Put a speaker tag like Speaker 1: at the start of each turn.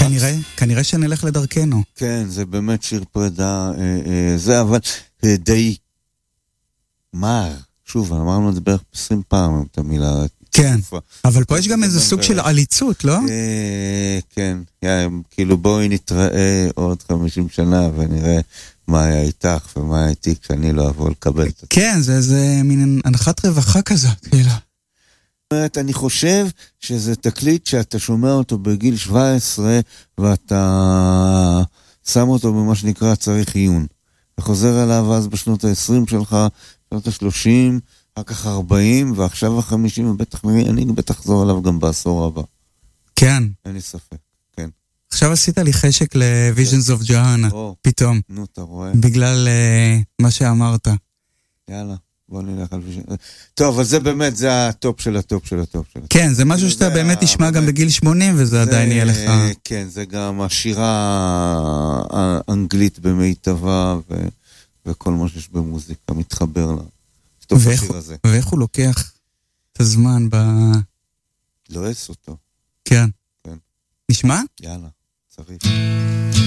Speaker 1: כנראה שנלך לדרכנו.
Speaker 2: כן, זה באמת שיר פרידה, זה אבל די מר. שוב, אמרנו את זה בערך 20 פעם, את המילה.
Speaker 1: כן, אבל פה יש גם איזה סוג של עליצות, לא?
Speaker 2: כן, כאילו בואי נתראה עוד 50 שנה ונראה מה היה איתך ומה היה איתי כשאני לא אבוא לקבל את זה.
Speaker 1: כן, זה מין הנחת רווחה כזאת, כאילו.
Speaker 2: אני חושב שזה תקליט שאתה שומע אותו בגיל 17 ואתה שם אותו במה שנקרא צריך עיון. אתה חוזר אליו אז בשנות ה-20 שלך, בשנות ה-30, אחר כך 40 ועכשיו ה-50, אני בטח אחזור עליו גם בעשור הבא.
Speaker 1: כן.
Speaker 2: אין לי ספק, כן.
Speaker 1: עכשיו עשית לי חשק ל-Visions of Johanna, פתאום.
Speaker 2: נו, אתה רואה.
Speaker 1: בגלל מה שאמרת.
Speaker 2: יאללה. בוא נלך על ויז'ן. טוב, אבל זה באמת, זה הטופ של הטופ של הטופ של הטופ.
Speaker 1: כן, זה משהו שאתה באמת תשמע גם בגיל 80, וזה עדיין יהיה לך.
Speaker 2: כן, זה גם השירה האנגלית במיטבה, וכל מה שיש במוזיקה מתחבר לטופ השיר הזה.
Speaker 1: ואיך הוא לוקח את הזמן
Speaker 2: לועס אותו.
Speaker 1: כן. נשמע?
Speaker 2: יאללה, צריך.